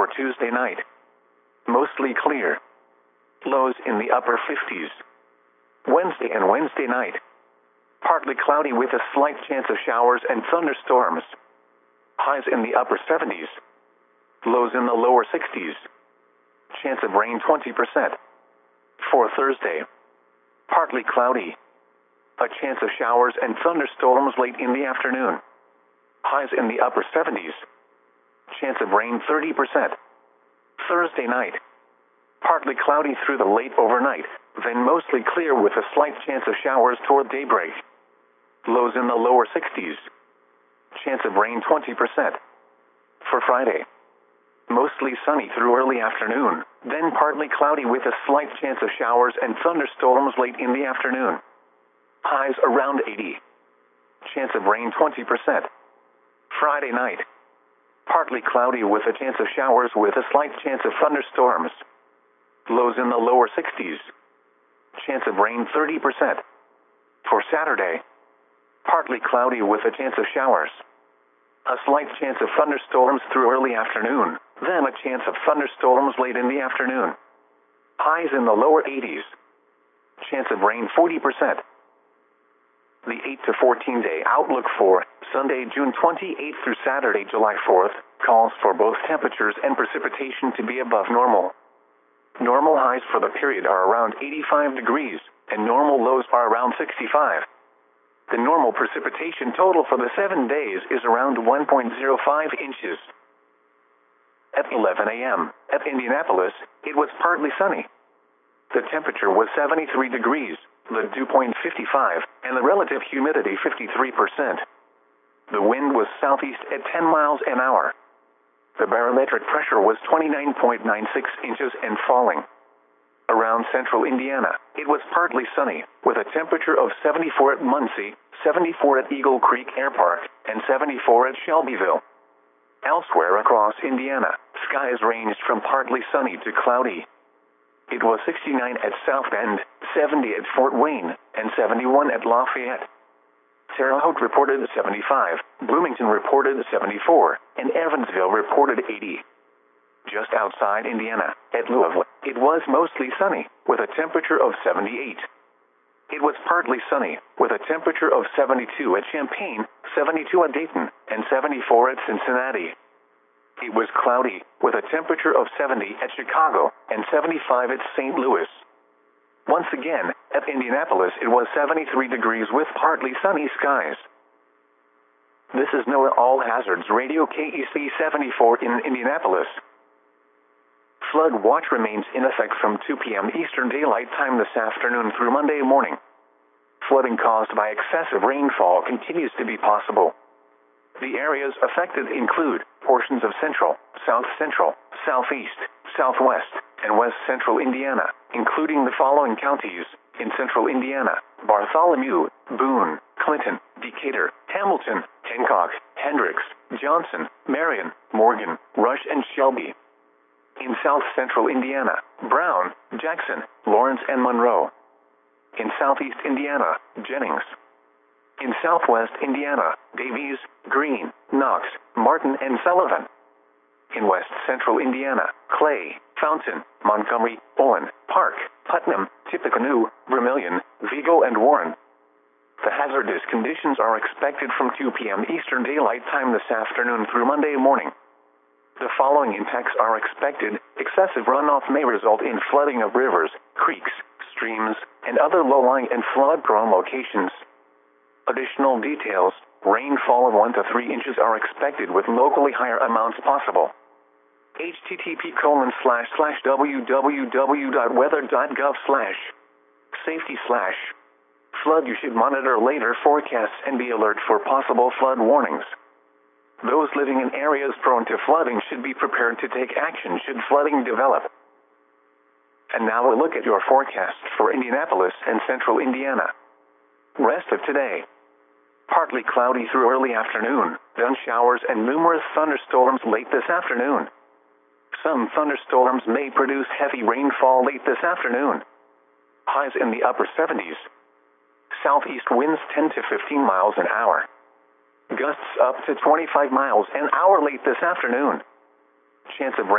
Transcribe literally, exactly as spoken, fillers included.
for Tuesday night. Mostly clear. Lows in the upper fifties. Wednesday and Wednesday night. Partly cloudy with a slight chance of showers and thunderstorms. Highs in the upper seventies. Lows in the lower sixties. Chance of rain twenty percent. For Thursday. Partly cloudy. A chance of showers and thunderstorms late in the afternoon. Highs in the upper seventies. Chance of rain thirty percent. Thursday night. Partly cloudy through the late overnight, then mostly clear with a slight chance of showers toward daybreak. Lows in the lower sixties. Chance of rain twenty percent. For Friday. Mostly sunny through early afternoon, then partly cloudy with a slight chance of showers and thunderstorms late in the afternoon. Highs around eighty. Chance of rain twenty percent. Friday night. Partly cloudy with a chance of showers with a slight chance of thunderstorms. Lows in the lower sixties. Chance of rain thirty percent. For Saturday. Partly cloudy with a chance of showers. A slight chance of thunderstorms through early afternoon, then a chance of thunderstorms late in the afternoon. Highs in the lower eighties. Chance of rain forty percent. The eight to fourteen day outlook for Sunday, June twenty-eighth through Saturday, July fourth, calls for both temperatures and precipitation to be above normal. Normal highs for the period are around eighty-five degrees, and normal lows are around sixty-five. The normal precipitation total for the seven days is around one point zero five inches. At eleven a m, at Indianapolis, it was partly sunny. The temperature was seventy-three degrees, the dew point fifty-five, and the relative humidity fifty-three percent. The wind was southeast at ten miles an hour. The barometric pressure was twenty-nine point nine six inches and falling. Around central Indiana, it was partly sunny, with a temperature of seventy-four at Muncie, seventy-four at Eagle Creek Air Park, and seventy-four at Shelbyville. Elsewhere across Indiana, skies ranged from partly sunny to cloudy. It was sixty-nine at South Bend, seventy at Fort Wayne, and seventy-one at Lafayette. Terre Haute reported seventy-five, Bloomington reported seventy-four, and Evansville reported eighty. Just outside Indiana, at Louisville, it was mostly sunny, with a temperature of seventy-eight. It was partly sunny, with a temperature of seventy-two at Champaign, seventy-two at Dayton, and seventy-four at Cincinnati. It was cloudy, with a temperature of seventy at Chicago, and seventy-five at Saint Louis. Once again, at Indianapolis it was seventy-three degrees with partly sunny skies. This is NOAA All Hazards Radio K E C seventy-four in Indianapolis. Flood watch remains in effect from two p m Eastern Daylight Time this afternoon through Monday morning. Flooding caused by excessive rainfall continues to be possible. The areas affected include portions of central, south central, southeast, southwest, and west central Indiana, including the following counties: in central Indiana, Bartholomew, Boone, Clinton, Decatur, Hamilton, Hancock, Hendricks, Johnson, Marion, Morgan, Rush, and Shelby. In south central Indiana, Brown, Jackson, Lawrence, and Monroe. In southeast Indiana, Jennings. In southwest Indiana, Davies, Greene, Knox, Martin, and Sullivan. In west central Indiana, Clay, Fountain, Montgomery, Owen, Park, Putnam, Tippecanoe, Vermilion, Vigo, and Warren. The hazardous conditions are expected from two p m Eastern Daylight Time this afternoon through Monday morning. The following impacts are expected. Excessive runoff may result in flooding of rivers, creeks, streams, and other low-lying and flood-prone locations. Additional details: rainfall of one to three inches are expected with locally higher amounts possible. H T T P colon slash slash www dot weather dot gov slash safety slash flood. You should monitor later forecasts and be alert for possible flood warnings. Those living in areas prone to flooding should be prepared to take action should flooding develop. And now a look at your forecast for Indianapolis and central Indiana. Rest of today. Partly cloudy through early afternoon, then showers and numerous thunderstorms late this afternoon. Some thunderstorms may produce heavy rainfall late this afternoon. Highs in the upper seventies. Southeast winds ten to fifteen miles an hour. Gusts up to twenty-five miles an hour late this afternoon. Chance of rain